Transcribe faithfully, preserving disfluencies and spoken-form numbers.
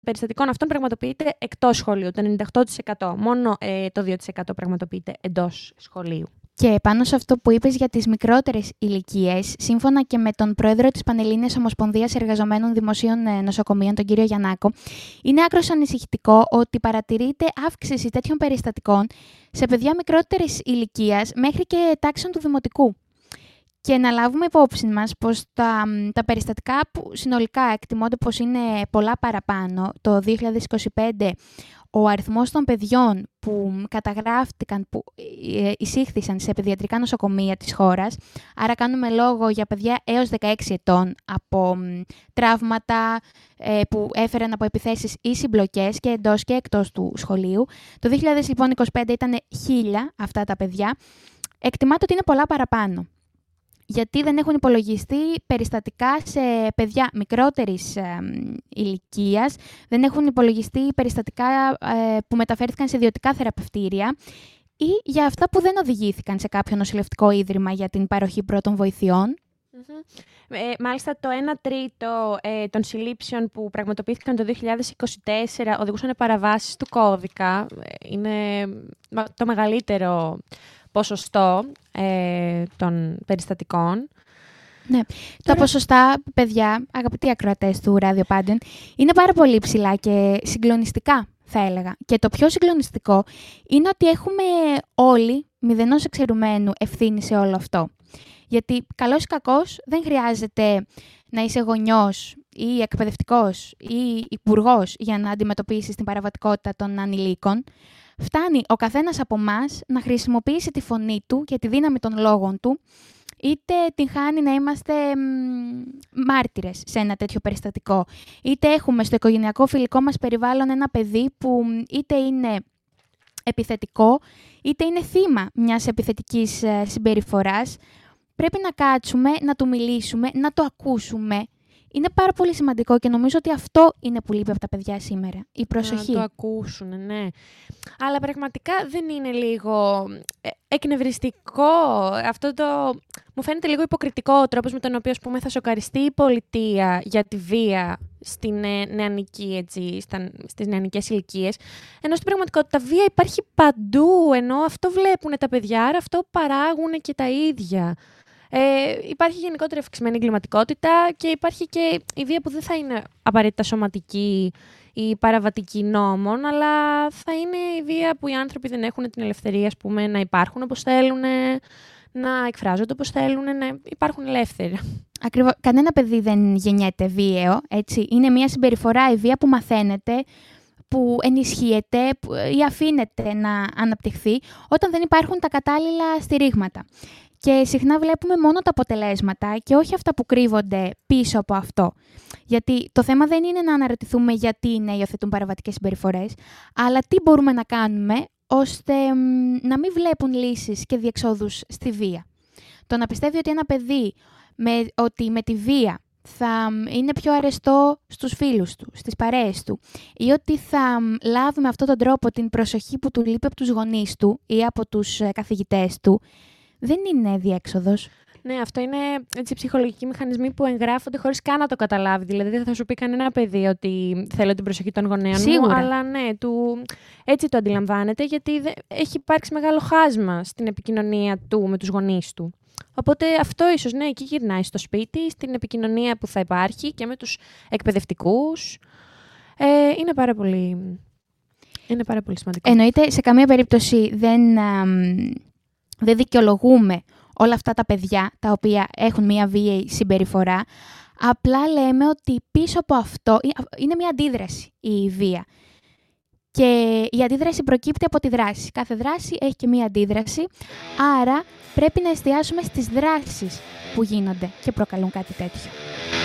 περιστατικών αυτών πραγματοποιείται εκτός σχολείου, το ενενήντα οκτώ τοις εκατό. Μόνο ε, το δύο τοις εκατό πραγματοποιείται εντός σχολείου. Και πάνω σε αυτό που είπες για τις μικρότερες ηλικίες, σύμφωνα και με τον πρόεδρο της Πανελλήνιας Ομοσπονδίας Εργαζομένων Δημοσίων Νοσοκομείων, τον κύριο Γιαννάκο, είναι άκρως ανησυχητικό ότι παρατηρείται αύξηση τέτοιων περιστατικών σε παιδιά μικρότερης ηλικίας μέχρι και τάξεων του δημοτικού. Και να λάβουμε υπόψη μας πως τα, τα περιστατικά που συνολικά εκτιμώνται πως είναι πολλά παραπάνω, το δύο χιλιάδες είκοσι πέντε ο αριθμός των παιδιών που καταγράφτηκαν, που εισήχθησαν σε παιδιατρικά νοσοκομεία της χώρας, άρα κάνουμε λόγο για παιδιά έως δεκαέξι ετών από τραύματα ε, που έφεραν από επιθέσεις ή συμπλοκές και εντός και εκτός του σχολείου. Το δύο χιλιάδες είκοσι πέντε ήταν χίλια αυτά τα παιδιά. Εκτιμάται ότι είναι πολλά παραπάνω, γιατί δεν έχουν υπολογιστεί περιστατικά σε παιδιά μικρότερης ε, ηλικίας, δεν έχουν υπολογιστεί περιστατικά ε, που μεταφέρθηκαν σε ιδιωτικά θεραπευτήρια ή για αυτά που δεν οδηγήθηκαν σε κάποιο νοσηλευτικό ίδρυμα για την παροχή πρώτων βοηθειών. Mm-hmm. Ε, μάλιστα το ένα τρίτο ε, των συλλήψεων που πραγματοποιήθηκαν το δύο χιλιάδες είκοσι τέσσερα οδηγούσαν παραβάσεις του κώδικα. Είναι το μεγαλύτερο ποσοστό ε, των περιστατικών. Ναι. Τώρα... Τα ποσοστά, παιδιά, αγαπητοί ακροατές του Radio Πάντεν, είναι πάρα πολύ ψηλά και συγκλονιστικά, θα έλεγα. Και το πιο συγκλονιστικό είναι ότι έχουμε όλοι, μηδενός εξαιρουμένου, ευθύνη σε όλο αυτό. Γιατί καλώς ή κακώς δεν χρειάζεται να είσαι γονιός ή εκπαιδευτικός ή υπουργός για να αντιμετωπίσεις την παραβατικότητα των ανηλίκων. Φτάνει ο καθένας από εμάς να χρησιμοποιήσει τη φωνή του και τη δύναμη των λόγων του, είτε την χάνει να είμαστε μ, μάρτυρες σε ένα τέτοιο περιστατικό, είτε έχουμε στο οικογενειακό φιλικό μας περιβάλλον ένα παιδί που είτε είναι επιθετικό, είτε είναι θύμα μιας επιθετικής συμπεριφοράς. Πρέπει να κάτσουμε, να του μιλήσουμε, να το ακούσουμε. Είναι πάρα πολύ σημαντικό και νομίζω ότι αυτό είναι που λείπει από τα παιδιά σήμερα. Η προσοχή. Να το ακούσουν, ναι. Αλλά πραγματικά δεν είναι λίγο εκνευριστικό αυτό το... Μου φαίνεται λίγο υποκριτικό ο τρόπος με τον οποίο, ας πούμε, θα σοκαριστεί η πολιτεία για τη βία στην νεανική, έτσι, στα, στις νεανικές ηλικίες. Ενώ στην πραγματικότητα βία υπάρχει παντού, ενώ αυτό βλέπουν τα παιδιά, άρα αυτό παράγουν και τα ίδια. Ε, υπάρχει γενικότερα ευξημένη εγκληματικότητα και υπάρχει και η βία που δεν θα είναι απαραίτητα σωματική ή παραβατική νόμων, αλλά θα είναι η βία που οι άνθρωποι δεν έχουν την ελευθερία, ας πούμε, να υπάρχουν όπως θέλουν, να εκφράζονται όπως θέλουν, να υπάρχουν ελεύθερα. Ακριβώς. Κανένα παιδί δεν γεννιέται βίαιο, έτσι. Είναι μια συμπεριφορά η βία που μαθαίνεται, που ενισχύεται ή αφήνεται να αναπτυχθεί όταν δεν υπάρχουν τα κατάλληλα στηρίγματα. Και συχνά βλέπουμε μόνο τα αποτελέσματα και όχι αυτά που κρύβονται πίσω από αυτό. Γιατί το θέμα δεν είναι να αναρωτηθούμε γιατί οι νέοι υιοθετούν παραβατικές συμπεριφορές, αλλά τι μπορούμε να κάνουμε ώστε μ, να μην βλέπουν λύσεις και διεξόδους στη βία. Το να πιστεύει ότι ένα παιδί με, ότι με τη βία θα είναι πιο αρεστό στους φίλους του, στις παρέες του, ή ότι θα λάβει με αυτόν τον τρόπο την προσοχή που του λείπει από τους γονείς του ή από τους καθηγητές του, δεν είναι διέξοδος. Ναι, αυτό είναι έτσι, ψυχολογικοί μηχανισμοί που εγγράφονται χωρίς καν να το καταλάβει. Δηλαδή, δεν θα σου πει κανένα παιδί ότι θέλω την προσοχή των γονέων Σίγουρα. μου, αλλά ναι, του, έτσι το αντιλαμβάνεται, γιατί δε, έχει υπάρξει μεγάλο χάσμα στην επικοινωνία του με τους γονείς του. Οπότε αυτό ίσως, ναι, εκεί γυρνάει στο σπίτι, στην επικοινωνία που θα υπάρχει και με τους εκπαιδευτικούς. Ε, είναι πάρα πολύ, είναι πάρα πολύ σημαντικό. Εννοείται, σε καμία περίπτωση δεν, α, δεν δικαιολογούμε όλα αυτά τα παιδιά τα οποία έχουν μία βίαιη συμπεριφορά. Απλά λέμε ότι πίσω από αυτό είναι μία αντίδραση η βία. Και η αντίδραση προκύπτει από τη δράση. Κάθε δράση έχει και μία αντίδραση, άρα πρέπει να εστιάσουμε στις δράσεις που γίνονται και προκαλούν κάτι τέτοιο.